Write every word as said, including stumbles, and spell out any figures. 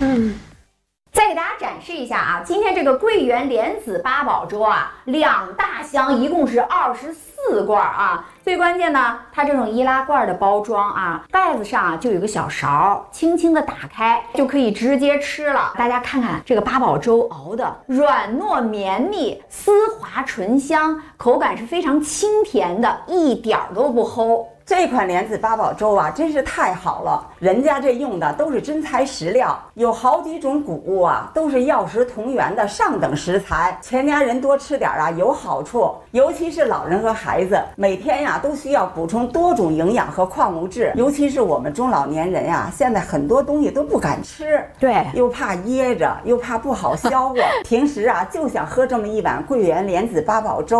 嗯。 再给大家展示一下啊，今天这个桂圆莲子八宝粥啊，两大箱，一共是二十四罐啊。最关键呢，它这种易拉罐的包装啊，袋子上啊就有个小勺，轻轻的打开就可以直接吃了。大家看看这个八宝粥熬的软糯绵密、丝滑醇香，口感是非常清甜的，一点都不齁。 这款莲子八宝粥啊，真是太好了！人家这用的都是真材实料，有好几种谷物啊，都是药食同源的上等食材。全家人多吃点啊，有好处。尤其是老人和孩子，每天呀都需要补充多种营养和矿物质。尤其是我们中老年人呀，现在很多东西都不敢吃， 对， 又怕噎着，又怕不好消化。平时啊，就想喝这么一碗桂圆莲子八宝粥。